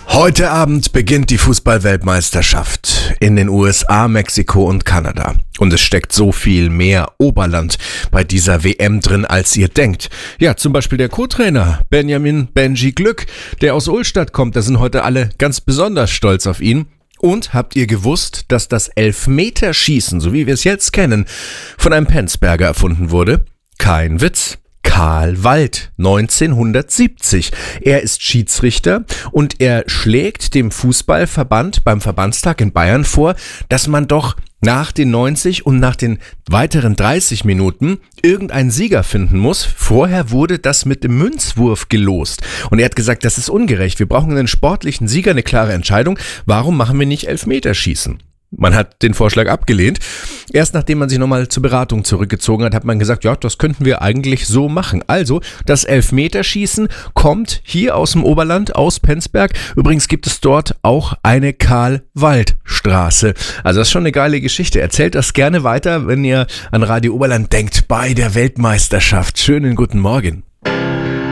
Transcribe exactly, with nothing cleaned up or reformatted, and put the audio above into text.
Heute Abend beginnt die Fußball-Weltmeisterschaft in den U S A, Mexiko und Kanada. Und es steckt so viel mehr Oberland bei dieser W M drin, als ihr denkt. Ja, zum Beispiel der Co-Trainer Benjamin Benji Glück, der aus Ulstadt kommt. Da sind heute alle ganz besonders stolz auf ihn. Und habt ihr gewusst, dass das Elfmeterschießen, so wie wir es jetzt kennen, von einem Penzberger erfunden wurde? Kein Witz. Karl Wald, neunzehnhundertsiebzig. Er ist Schiedsrichter und er schlägt dem Fußballverband beim Verbandstag in Bayern vor, dass man doch nach den neunzig und nach den weiteren dreißig Minuten irgendeinen Sieger finden muss. Vorher wurde das mit dem Münzwurf gelost. Und er hat gesagt, das ist ungerecht. Wir brauchen einen sportlichen Sieger, eine klare Entscheidung. Warum machen wir nicht Elfmeterschießen? Man hat den Vorschlag abgelehnt. Erst nachdem man sich nochmal zur Beratung zurückgezogen hat, hat man gesagt, ja, das könnten wir eigentlich so machen. Also, das Elfmeterschießen kommt hier aus dem Oberland, aus Penzberg. Übrigens gibt es dort auch eine Karl-Wald-Straße. Also das ist schon eine geile Geschichte. Erzählt das gerne weiter, wenn ihr an Radio Oberland denkt, bei der Weltmeisterschaft. Schönen guten Morgen.